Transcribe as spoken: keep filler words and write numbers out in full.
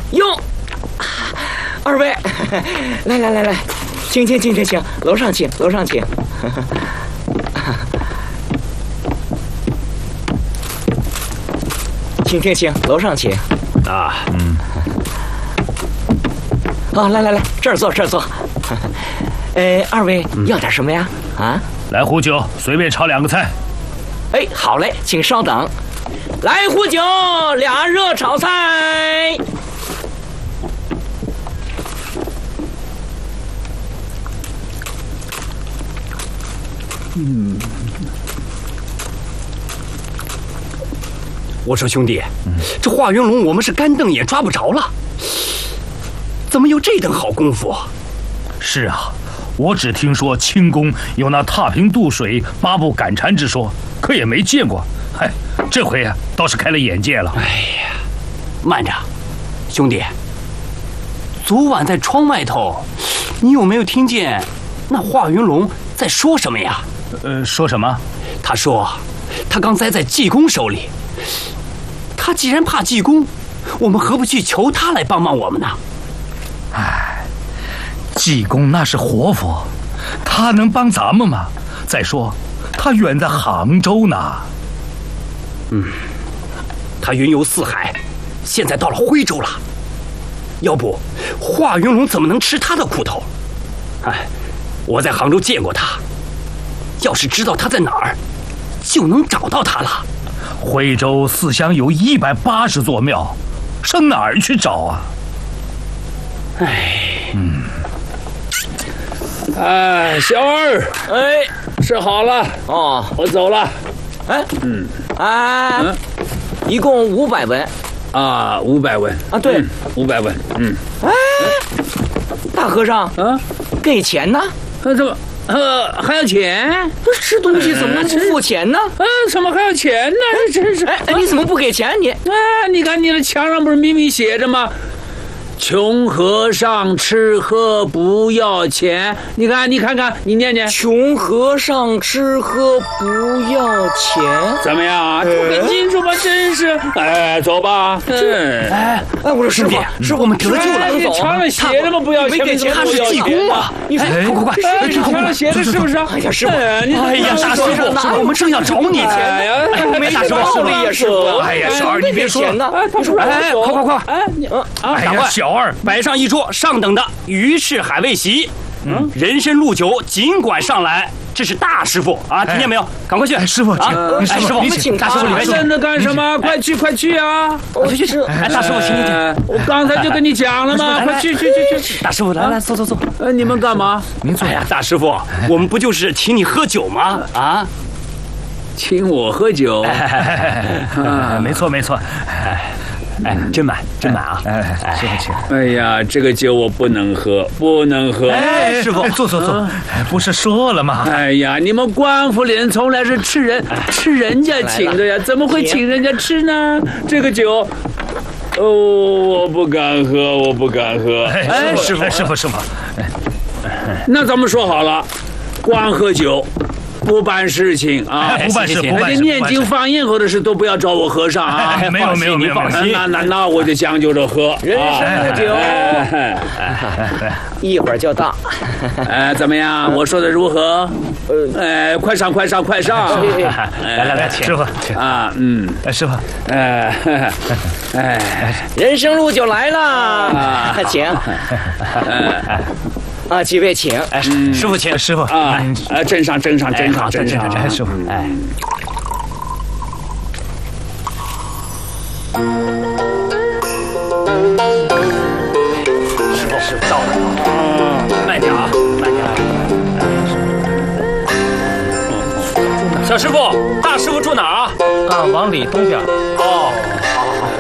哟，二位，来来来来，请请请请请，楼上请，楼上请。请请请，楼上请。 啊，嗯。 啊，来来来，这儿坐，这儿坐。呃，二位要点什么呀？啊， 来壶酒，随便炒两个菜。 哎，好嘞，请稍等。来壶酒，俩热炒菜。 嗯。我说兄弟，嗯、这华云龙我们是干瞪眼抓不着了，怎么有这等好功夫？ 是啊，我只听说清宫有那踏平渡水、八步赶蝉之说，可也没见过。嗨，这回啊，倒是开了眼界了。 哎呀，慢着，兄弟，昨晚在窗外头，你有没有听见那华云龙在说什么呀？ 呃，说什么？ 他说，他刚栽在济公手里。他既然怕济公，我们何不去求他来帮帮我们呢？ 哎，济公那是活佛，他能帮咱们吗？再说，他远在杭州呢。 嗯，他云游四海，现在到了徽州了。要不，华云龙怎么能吃他的苦头？哎，我在杭州见过他，要是知道他在哪儿，就能找到他了。 徽州四乡有一百八十座庙，上哪儿去找啊？ 哎， 嗯， 哎，小二， 哎， 吃好了哦， 我走了。 哎， 嗯， 啊，嗯、一共五百文。 啊，五百文啊，对， 五百、嗯、文。嗯， 哎，大和尚啊， 给钱呢？ 啊，怎么？呃，还要钱？ 不是吃东西怎么能不付钱呢？ 啊，怎么还要钱呢？这真是！ 哎，你怎么不给钱你？ 啊，你看你的墙上不是明明写着吗？穷和尚吃喝不要钱。你看，你看看，你念念。 穷和尚吃喝不要钱， 怎么样？就很清楚吧？真是。哎，走吧。 嗯。哎哎，我说师傅，师傅，我们得救了。 你墙上写着吗？不要钱， 没给钱，他是济公啊！你快快快， 哎，墙上写的是不是？ 哎呀，师傅， 哎呀，大师傅，我们正要找你呢。 哎呀， 没大师傅呀，师傅。 哎呀，小二，你别说。 哎，他说， 哎，快快快！ 哎，你啊， 哎呀，小二， 摆上一桌上等的鱼翅海味席，嗯，人参鹿酒尽管上来。这是大师傅啊，听见没有？赶快去！ 师傅， 啊， 哎，师傅， 你请大师傅里面等着干什么？快去，快去啊！ 去去去！哎，大师傅，请请请！ 我刚才就跟你讲了嘛，快去去去去！ 大师傅，来来，坐坐坐。 呃，你们干嘛？ 您坐。 哎呀，大师傅，我们不就是请你喝酒吗？啊， 请我喝酒？ 没错没错。 哎，真满，真满啊！ 哎，师傅请。 哎呀，这个酒我不能喝，不能喝。 哎，师傅，坐坐坐。不是说了吗？ 哎呀，你们官府里人从来是吃人，吃人家请的呀，怎么会请人家吃呢？这个酒，哦，我不敢喝，我不敢喝。 哎，师傅，师傅，师傅。 那咱们说好了，光喝酒。不办事情啊！ 不办事，不办事。念经放焰后的事都不要找我和尚啊！ 没有没有没有， 放心。 那那那我就将就着喝。 人参不酒，一会儿就到。 哎，怎么样？我说的如何？呃，哎，快上快上快上！ 来来来，师傅啊，嗯， 师傅， 哎哎， 人参鹿酒来了，请。啊，几位请。 哎，师傅请，师傅啊，呃，斟上斟上斟上斟上， 哎，师傅，哎。 师傅，师傅到了，慢点啊，慢点。小师傅，大师傅住哪儿啊？ 啊，往里东边。 哦。